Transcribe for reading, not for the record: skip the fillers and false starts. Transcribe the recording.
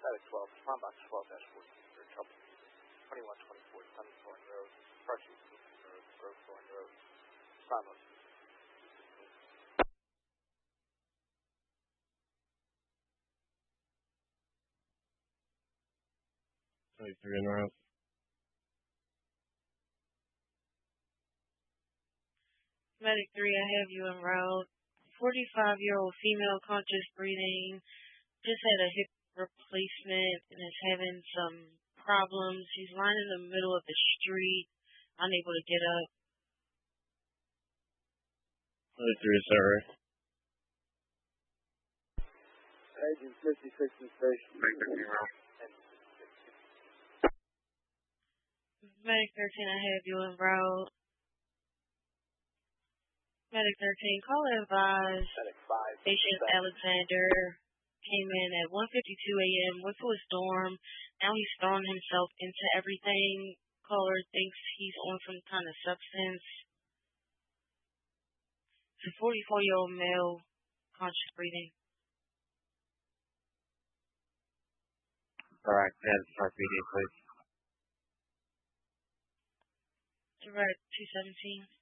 Medic 12, respond box 12-14, trouble 2124, Sunny Thorn Road, Prussia Road, Grove Thorn Road, Simon. 23 en route. Medic 3, I have you en route. 45-year-old female, conscious breathing, just had a hip replacement and is having some problems. She's lying in the middle of the street, unable to get up. 23 is that right? Agent 56 in station. Medic 13, I have you en route. Medic 13, call and advise. Medic 5. Patient Alexander came in at 1:52 a.m. went to a storm. Now he's throwing himself into everything. Caller thinks he's on some kind of substance. It's a 44-year-old male, conscious breathing. Correct. Yes, RPD, please. Direct 217.